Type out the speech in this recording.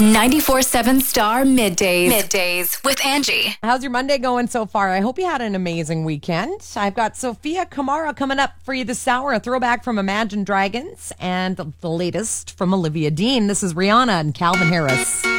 94.7 Star Middays. Middays with Angie. How's your Monday going so far? I hope you had an amazing weekend. I've got Sophia Kamara coming up for you this hour, a throwback from Imagine Dragons, and the latest from Olivia Dean. This is Rihanna and Calvin Harris.